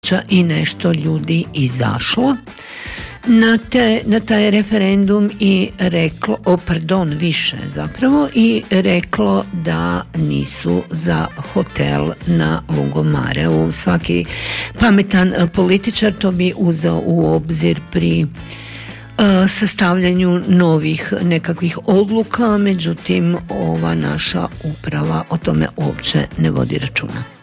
tisuća i nešto ljudi izašlo na taj referendum i reklo, više zapravo, i reklo da nisu za hotel na Lungomare. Svaki pametan političar to bi uzeo u obzir pri sastavljanju novih nekakvih odluka, međutim ova naša uprava o tome uopće ne vodi računa.